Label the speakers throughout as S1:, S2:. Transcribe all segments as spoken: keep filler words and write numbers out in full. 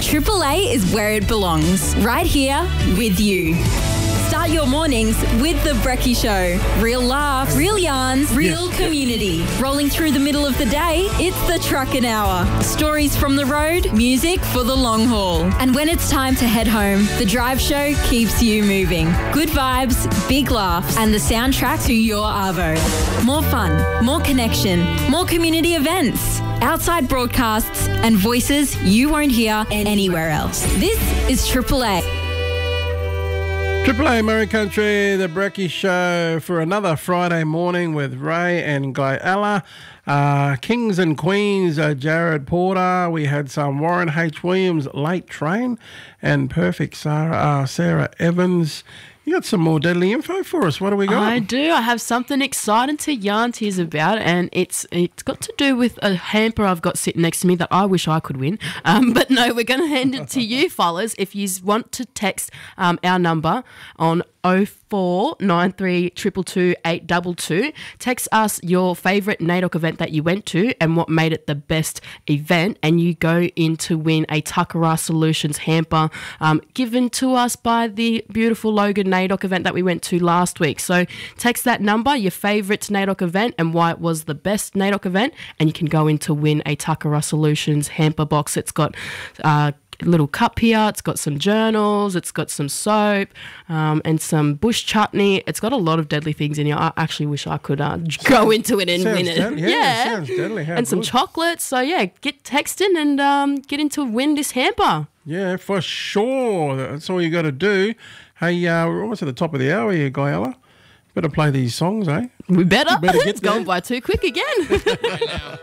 S1: Triple A is where it belongs, right here with you. Start your mornings with The Brekkie Show. Real laughs, real yarns, real yes. community. Rolling through the middle of the day, it's the Truckin' Hour. Stories from the road, music for the long haul. And when it's time to head home, The Drive Show keeps you moving. Good vibes, big laughs, and the soundtrack to your arvo. More fun, more connection, more community events, outside broadcasts, and voices you won't hear anywhere else. This is Triple A.
S2: Triple A Murray Country, The Brekkie Show for another Friday morning with Ray and Guy Ella. Uh, Kings and Queens, uh, Jared Porter. We had some Warren H. Williams, Late Train, and Perfect Sarah, uh, Sarah Evans. You got some more deadly info for us. What do we got?
S3: I do. I have something exciting to yarn to you about, and it's it's got to do with a hamper I've got sitting next to me that I wish I could win. Um, but no, we're going to hand it to you, fellas. If you want to text um, our number on oh four nine three two two two eight two two, text us your favourite N A I D O C event that you went to and what made it the best event, and you go in to win a Takara Solutions hamper um, given to us by the beautiful Logan N A I D O C event that we went to last week. So text that number, your favourite N A I D O C event and why it was the best N A I D O C event, and you can go in to win a Takara Solutions hamper box. It's got uh, little cup here, it's got some journals, it's got some soap um, and some bush chutney. It's got a lot of deadly things in here. I actually wish I could uh, go into it and
S2: sounds
S3: win it.
S2: Deadly. Yeah,
S3: yeah.
S2: Sounds deadly. How
S3: and some
S2: good.
S3: chocolates. So yeah, get texting and um, get into win this hamper.
S2: Yeah, for sure. That's all you got to do. Hey, uh, we're almost at the top of the hour here, Guyella. Better play these songs, eh?
S3: We better.
S2: better get
S3: it's
S2: there.
S3: going by too quick again.
S4: Right now,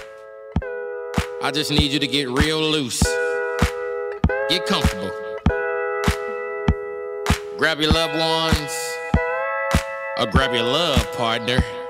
S4: I just need you to get real loose. Get comfortable. Grab your loved ones or grab your love partner.